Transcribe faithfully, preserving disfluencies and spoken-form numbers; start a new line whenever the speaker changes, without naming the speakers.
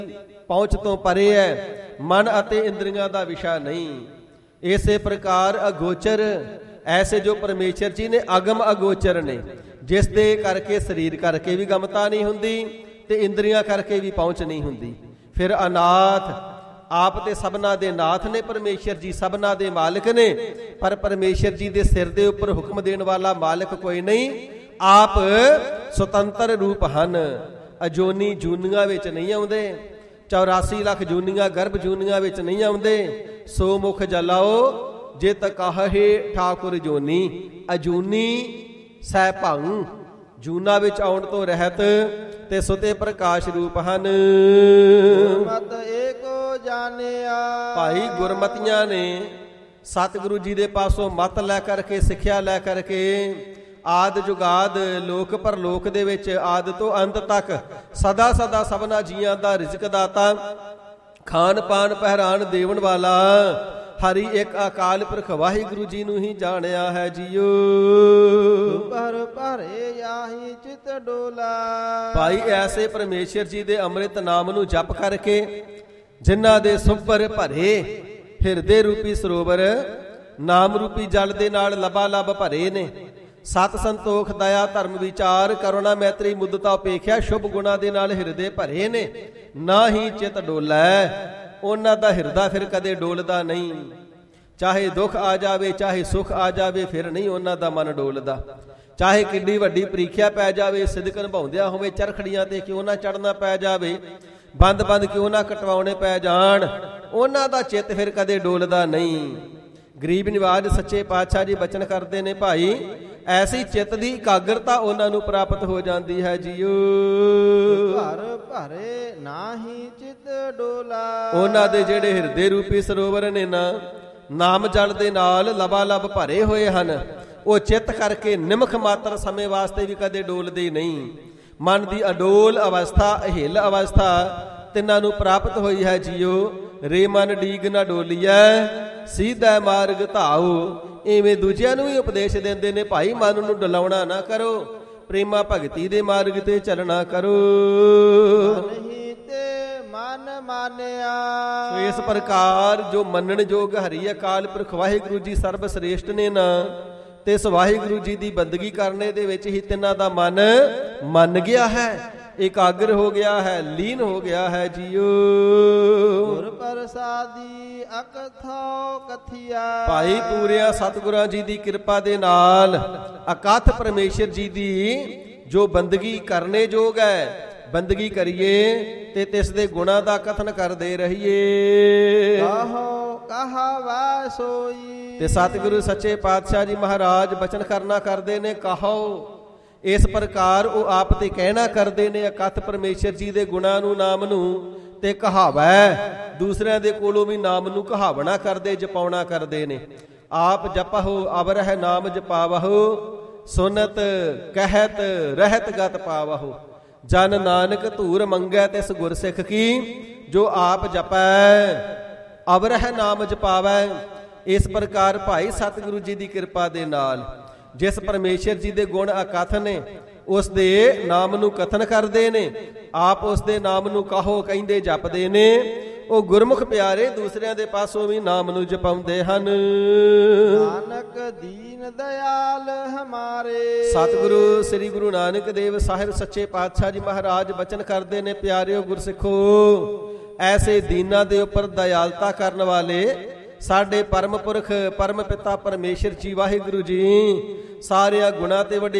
ਪਹੁੰਚ ਤੋਂ ਪਰੇ ਹੈ, ਮਨ ਅਤੇ ਇੰਦਰੀਆਂ ਦਾ ਵਿਸ਼ਾ ਨਹੀਂ। ਇਸੇ ਪ੍ਰਕਾਰ ਅਗੋਚਰ ਐਸੇ ਜੋ ਪਰਮੇਸ਼ਰ ਜੀ ਨੇ ਅਗਮ ਅਗੋਚਰ ਨੇ, ਜਿਸ ਦੇ ਕਰਕੇ ਸਰੀਰ ਕਰਕੇ ਵੀ ਗਮਤਾ ਨਹੀਂ ਹੁੰਦੀ ਤੇ ਇੰਦਰੀਆਂ ਕਰਕੇ ਵੀ ਪਹੁੰਚ ਨਹੀਂ ਹੁੰਦੀ। ਫਿਰ ਅਨਾਥ, ਆਪ ਤੇ ਸਭਨਾ ਦੇ ਨਾਥ ਨੇ ਪਰਮੇਸ਼ਰ ਜੀ, ਸਭਨਾ ਦੇ ਮਾਲਕ ਨੇ, ਪਰ ਪਰਮੇਸ਼ਰ ਜੀ ਦੇ ਸਿਰ ਦੇ ਉੱਪਰ ਹੁਕਮ ਦੇਣ ਵਾਲਾ ਮਾਲਕ ਕੋਈ ਨਹੀਂ। ਆਪ ਸੁਤੰਤਰ ਰੂਪ ਹਨ, ਅਜੋਨੀ ਜੂਨੀਆਂ ਵਿੱਚ ਨਹੀਂ ਆਉਂਦੇ, ਚੌਰਾਸੀ ਲੱਖ ਜੂਨੀਆਂ ਗਰਭ ਜੂਨੀਆਂ ਵਿੱਚ ਨਹੀਂ ਆਉਂਦੇ। ਸੋ ਮੁਖ ਜਲਾਓ ਜੇ ਤਕਾਹੇ ਠਾਕੁਰ ਜੋਨੀ, ਅਜੂਨੀ ਸਹਿ ਭੰਗ, ਜੂਨਾ ਵਿੱਚ ਆਉਣ ਤੋਂ ਰਹਿਤ ਤੇ ਸੁਤੇ ਪ੍ਰਕਾਸ਼ ਰੂਪ ਹਨ।
ਮਤ ਏਕੋ ਜਾਣਿਆ,
ਭਾਈ ਗੁਰਮਤੀਆਂ ਨੇ ਸਤਿਗੁਰੂ ਜੀ ਦੇ ਪਾਸੋਂ ਮਤ ਲੈ ਕਰਕੇ, ਸਿੱਖਿਆ ਲੈ ਕਰਕੇ ਆਦ ਜੁਗਾਦ ਲੋਕ ਪਰਲੋਕ ਦੇ ਵਿੱਚ ਆਦ ਤੋਂ ਅੰਤ ਤੱਕ ਸਦਾ ਸਦਾ ਸਭਨਾ ਜੀਆਂ ਦਾ ਰਿਜ਼ਕ ਦਾਤਾ, ਖਾਨ ਪਾਨ ਪਹਿਰਾਨ ਦੇਵਣ ਵਾਲਾ ਹਰੀ ਇੱਕ ਅਕਾਲ ਪੁਰਖ ਵਾਹਿਗੁਰੂ ਜੀ ਨੂੰ ਹੀ ਜਾਣਿਆ ਹੈ ਜੀਓ।
ਪਰ ਭਰੇ ਆਹੀ ਚਿਤ ਡੋਲਾ,
ਭਾਈ ਐਸੇ ਪਰਮੇਸ਼ਰ ਜੀ ਦੇ ਅੰਮ੍ਰਿਤ ਨਾਮ ਨੂੰ ਜਪ ਕਰਕੇ, ਜਿਨ੍ਹਾਂ ਦੇ ਸੁਭਰ ਭਰੇ ਹਿਰਦੇ ਰੂਪੀ ਸਰੋਵਰ ਨਾਮ ਰੂਪੀ ਜਲ ਦੇ ਨਾਲ ਲਬਾ ਲਬ ਭਰੇ ਨੇ, ਸਤ ਸੰਤੋਖ ਦਇਆ ਧਰਮ ਵਿਚਾਰ ਕਰੁਣਾ ਮੈਤਰੀ ਮੁੱਦਤਾ ਉਪੇਖਿਆ ਸ਼ੁਭ ਗੁਣਾ ਦੇ ਨਾਲ ਹਿਰਦੇ ਭਰੇ ਨੇ, ਨਾ ਹੀ ਚਿਤ ਡੋਲੈ। ਉਹਨਾਂ ਦਾ ਹਿਰਦਾ ਫਿਰ ਕਦੇ ਡੋਲਦਾ ਨਹੀਂ। ਚਾਹੇ ਦੁੱਖ ਆ ਜਾਵੇ, ਚਾਹੇ ਸੁੱਖ ਆ ਜਾਵੇ, ਫਿਰ ਨਹੀਂ ਉਹਨਾਂ ਦਾ ਮਨ ਡੋਲਦਾ। ਚਾਹੇ ਕਿੱਡੀ ਵੱਡੀ ਪ੍ਰੀਖਿਆ ਪੈ ਜਾਵੇ, ਸਿਦਕ ਨਿਭਾਉਂਦਿਆਂ ਹੋਵੇ, ਚਰਖੜੀਆਂ ਤੇ ਕਿਉਂ ਨਾ ਚੜਨਾ ਪੈ ਜਾਵੇ, ਬੰਦ ਬੰਦ ਕਿਉਂ ਨਾ ਕਟਵਾਉਣੇ ਪੈ ਜਾਣ, ਉਹਨਾਂ ਦਾ ਚਿੱਤ ਫਿਰ ਕਦੇ ਡੋਲਦਾ ਨਹੀਂ। ਗਰੀਬ ਨਿਵਾਜ ਸੱਚੇ ਪਾਤਸ਼ਾਹ ਜੀ ਬਚਨ ਕਰਦੇ ਨੇ, ਭਾਈ ਐਸੀ ਚਿੱਤ ਦੀ ਇਕਾਗਰਤਾ ਉਹਨਾਂ ਨੂੰ ਪ੍ਰਾਪਤ ਹੋ ਜਾਂਦੀ ਹੈ ਜੀਓ।
ਘਰ ਭਰੇ ਨਾਹੀ ਚਿਤ ਡੋਲਾ,
ਉਹਨਾਂ ਦੇ ਜਿਹੜੇ ਹਿਰਦੇ ਰੂਪੀ ਸਰੋਵਰ ਨੇ ਨਾ, ਨਾਮ ਜਲ ਦੇ ਨਾਲ ਲਬਾ ਲਬ ਭਰੇ ਹੋਏ ਹਨ, ਉਹ ਚਿੱਤ ਕਰਕੇ ਨਿਮਖ ਮਾਤਰ ਸਮੇਂ ਵਾਸਤੇ ਵੀ ਕਦੇ ਡੋਲਦੇ ਨਹੀਂ। ਮਨ ਦੀ ਅਡੋਲ ਅਵਸਥਾ, ਅਹਿਲ ਅਵਸਥਾ ਤਿੰਨਾਂ ਨੂੰ ਪ੍ਰਾਪਤ ਹੋਈ ਹੈ ਜੀਓ। ਰੇ ਮਨ ਡੀਗ ਨਾ ਡੋਲੀਐ, ਸਿੱਧਾ ਮਾਰਗ ਧਾਓ। ਇਵੇਂ ਦੂਜਿਆਂ ਨੂੰ ਵੀ ਉਪਦੇਸ਼ ਦਿੰਦੇ ਨੇ, ਭਾਈ ਮਨ ਨੂੰ ਡਲਾਉਣਾ ਨਾ ਕਰੋ, ਪ੍ਰੇਮਾ ਭਗਤੀ ਦੇ ਮਾਰਗ ਤੇ ਚੱਲਣਾ ਕਰੋ।
ਨਹੀਂ ਤੇ ਮਨ ਮਾਨਿਆ,
ਸੋ ਇਸ ਪ੍ਰਕਾਰ ਜੋ ਮੰਨਣ ਯੋਗ ਹਰੀ ਅਕਾਲ ਪੁਰਖ ਵਾਹਿਗੁਰੂ ਜੀ ਸਰਬ ਸ੍ਰੇਸ਼ਟ ਨੇ ਨਾ, ਤੇ ਇਸ ਵਾਹਿਗੁਰੂ ਜੀ ਦੀ ਬੰਦਗੀ ਕਰਨੇ ਦੇ ਵਿੱਚ ਹੀ ਤਿੰਨਾਂ ਦਾ ਮਨ ਮੰਨ ਗਿਆ ਹੈ, ਇਕਾਗਰ ਹੋ ਗਿਆ ਹੈ, ਲੀਨ ਹੋ ਗਿਆ ਹੈ ਜੀਓ।
ਗੁਰ ਪ੍ਰਸਾਦੀ ਅਕਥੋ ਕਥਿਆ,
ਭਾਈ ਪੂਰਿਆ ਸਤਿਗੁਰਾਂ ਜੀ ਦੀ ਕਿਰਪਾ ਦੇ ਨਾਲ ਅਕਥ ਪਰਮੇਸ਼ਰ ਜੀ ਦੀ ਜੋ ਬੰਦਗੀ ਕਰਨੇ ਯੋਗ ਹੈ, ਬੰਦਗੀ ਕਰੀਏ ਤੇ ਤਿਸ ਦੇ ਗੁਣਾਂ ਦਾ ਕਥਨ ਕਰਦੇ ਰਹੀਏ।
ਕਹੋ ਕਹਾਵਾ ਸੋਈ,
ਤੇ ਸਤਿਗੁਰੂ ਸੱਚੇ ਪਾਤਸ਼ਾਹ ਜੀ ਮਹਾਰਾਜ ਬਚਨ ਕਰਨਾ ਕਰਦੇ ਨੇ, ਕਹੋ। ਇਸ ਪ੍ਰਕਾਰ ਉਹ ਆਪ ਤੇ ਕਹਿਣਾ ਕਰਦੇ ਨੇ ਅਕਥ ਪਰਮੇਸ਼ਰ ਜੀ ਦੇ ਗੁਣਾਂ ਨੂੰ, ਨਾਮ ਨੂੰ, ਤੇ ਕਹਾਵੈ ਦੂਸਰਿਆਂ ਦੇ ਕੋਲੋਂ ਵੀ ਨਾਮ ਨੂੰ ਕਹਾਵਣਾ ਕਰਦੇ, ਜਪਾਉਣਾ ਕਰਦੇ ਨੇ। ਆਪ ਜਪਹੁ ਅਵਰਹਿ ਨਾਮ ਜਪਾਵਹੁ, ਸੁਨਤ ਕਹਿਤ ਰਹਿਤ ਗਤ ਪਾਵਹੁ। ਜਨ ਨਾਨਕ ਧੂਰ ਮੰਗੈ ਤਿਸ ਗੁਰਸਿੱਖ ਕੀ, ਜੋ ਆਪ ਜਪੈ ਅਵਰਹਿ ਨਾਮ ਜਪਾਵੈ। ਇਸ ਪ੍ਰਕਾਰ ਭਾਈ ਸਤਿਗੁਰੂ ਜੀ ਦੀ ਕਿਰਪਾ ਦੇ ਨਾਲ ਜਿਸ ਪਰਮੇਸ਼ਰ ਜੀ ਦੇ ਗੁਣ ਅਕਥ ਨੇ, ਉਸ ਦੇ ਨਾਮ ਨੂੰ ਕਥਨ ਕਰਦੇ ਨੇ, ਆਪ ਉਸ ਦੇ ਨਾਮ ਨੂੰ ਕਹੋ ਕਹਿੰਦੇ ਜਪਦੇ ਨੇ। ਉਹ ਗੁਰਮੁਖ ਪਿਆਰੇ ਦੂਸਰਿਆਂ ਦੇ ਪਾਸੋਂ ਵੀ ਨਾਮ ਨੂੰ ਜਪਾਉਂਦੇ ਹਨ।
ਨਾਨਕ ਦੀਨ ਦਇਆਲ ਹਮਾਰੇ,
ਸਤਿਗੁਰੂ ਸ੍ਰੀ ਗੁਰੂ ਨਾਨਕ ਦੇਵ ਸਾਹਿਬ ਸੱਚੇ ਪਾਤਸ਼ਾਹ ਜੀ ਮਹਾਰਾਜ ਬਚਨ ਕਰਦੇ ਨੇ, ਪਿਆਰਿਓ ਗੁਰਸਿੱਖੋ, ਐਸੇ ਦੀਨਾਂ ਦੇ ਉੱਪਰ ਦਇਆਲਤਾ ਕਰਨ ਵਾਲੇ ਸਾਡੇ ਪਰਮ ਪੁਰਖ ਪਰਮ ਪਿਤਾ ਪਰਮੇਸ਼ਰ ਜੀ ਵਾਹਿਗੁਰੂ ਜੀ ਸਾਰਿਆਂ ਗੁਣਾਂ ਤੇ ਵੱਡੇ